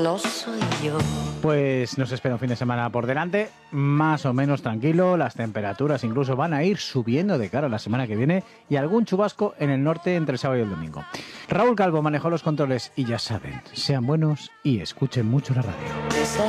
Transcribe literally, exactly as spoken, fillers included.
No soy yo. Pues nos espera un fin de semana por delante, más o menos tranquilo, las temperaturas incluso van a ir subiendo de cara a la semana que viene y algún chubasco en el norte entre el sábado y el domingo. Raúl Calvo manejó los controles y ya saben, sean buenos y escuchen mucho la radio.